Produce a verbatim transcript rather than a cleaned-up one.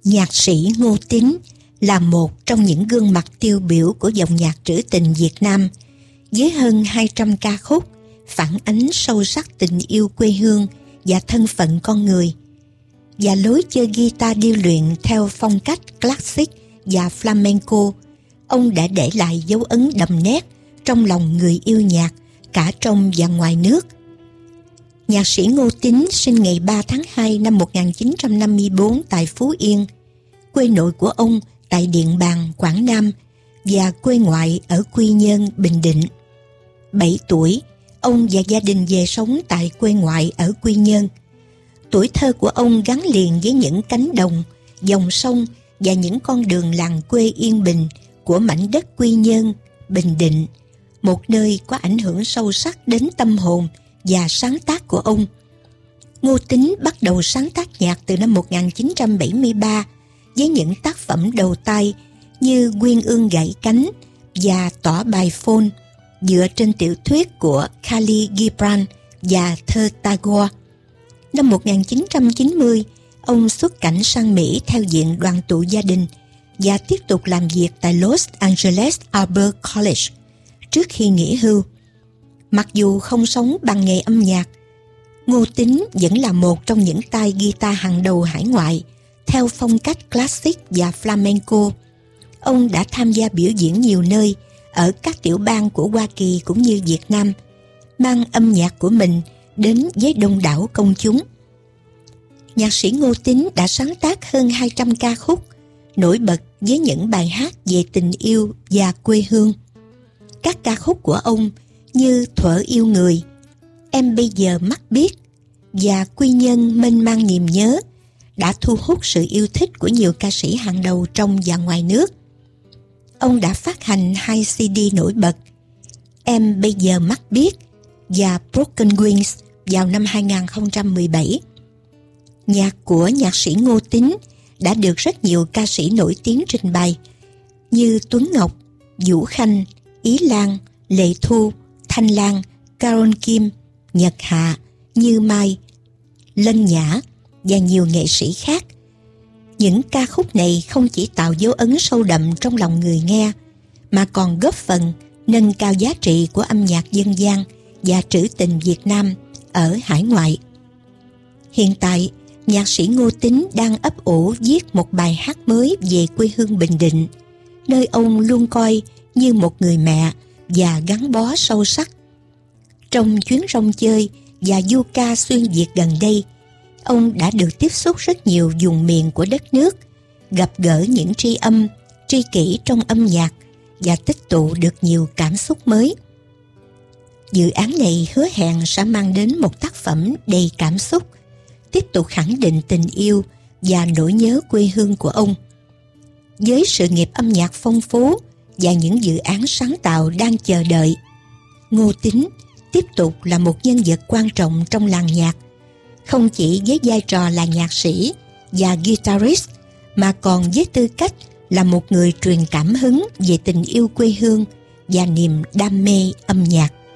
Nhạc sĩ Ngô Tín là một trong những gương mặt tiêu biểu của dòng nhạc trữ tình Việt Nam, với hơn hai trăm ca khúc phản ánh sâu sắc tình yêu quê hương và thân phận con người. Và lối chơi guitar điêu luyện theo phong cách classic và flamenco, ông đã để lại dấu ấn đậm nét trong lòng người yêu nhạc cả trong và ngoài nước. Nhạc sĩ Ngô Tín sinh ngày ba tháng hai năm một nghìn chín trăm năm mươi tư tại Phú Yên, quê nội của ông tại Điện Bàn, Quảng Nam và quê ngoại ở Quy Nhơn, Bình Định. bảy tuổi, ông và gia đình về sống tại quê ngoại ở Quy Nhơn. Tuổi thơ của ông gắn liền với những cánh đồng, dòng sông và những con đường làng quê yên bình của mảnh đất Quy Nhơn, Bình Định, một nơi có ảnh hưởng sâu sắc đến tâm hồn và sáng tác của ông. Ngô Tín bắt đầu sáng tác nhạc từ năm một nghìn chín trăm bảy mươi ba với những tác phẩm đầu tay như Quyên ương gãy cánh và Tỏ bài phôn, dựa trên tiểu thuyết của Khalil Gibran và thơ Tagore. Năm một nghìn chín trăm chín mươi, ông xuất cảnh sang Mỹ theo diện đoàn tụ gia đình và tiếp tục làm việc tại Los Angeles Arbor College trước khi nghỉ hưu. Mặc dù không sống bằng nghề âm nhạc, Ngô Tín vẫn là một trong những tay guitar hàng đầu hải ngoại theo phong cách classic và flamenco. Ông đã tham gia biểu diễn nhiều nơi ở các tiểu bang của Hoa Kỳ cũng như Việt Nam, mang âm nhạc của mình đến với đông đảo công chúng. Nhạc sĩ Ngô Tín đã sáng tác hơn hai trăm ca khúc, nổi bật với những bài hát về tình yêu và quê hương. Các ca khúc của ông như Thuở yêu người, Em bây giờ mắt biết và Quy Nhân mênh mang niềm nhớ đã thu hút sự yêu thích của nhiều ca sĩ hàng đầu trong và ngoài nước. Ông đã phát hành hai xê đê nổi bật, Em bây giờ mắt biết và Broken Wings vào năm hai nghìn không trăm mười bảy. Nhạc của nhạc sĩ Ngô Tín đã được rất nhiều ca sĩ nổi tiếng trình bày như Tuấn Ngọc, Vũ Khanh, Ý Lan, Lệ Thu, Thanh Lan, Carol Kim, Nhật Hạ, Như Mai, Lân Nhã và nhiều nghệ sĩ khác. Những ca khúc này không chỉ tạo dấu ấn sâu đậm trong lòng người nghe, mà còn góp phần nâng cao giá trị của âm nhạc dân gian và trữ tình Việt Nam ở hải ngoại. Hiện tại, nhạc sĩ Ngô Tín đang ấp ủ viết một bài hát mới về quê hương Bình Định, nơi ông luôn coi như một người mẹ và gắn bó sâu sắc. Trong chuyến rong chơi và du ca xuyên Việt gần đây, ông đã được tiếp xúc rất nhiều vùng miền của đất nước, gặp gỡ những tri âm, tri kỷ trong âm nhạc và tích tụ được nhiều cảm xúc mới. Dự án này hứa hẹn sẽ mang đến một tác phẩm đầy cảm xúc, tiếp tục khẳng định tình yêu và nỗi nhớ quê hương của ông. Với sự nghiệp âm nhạc phong phú và những dự án sáng tạo đang chờ đợi, Ngô Tín tiếp tục là một nhân vật quan trọng trong làng nhạc, không chỉ với vai trò là nhạc sĩ và guitarist, mà còn với tư cách là một người truyền cảm hứng về tình yêu quê hương và niềm đam mê âm nhạc.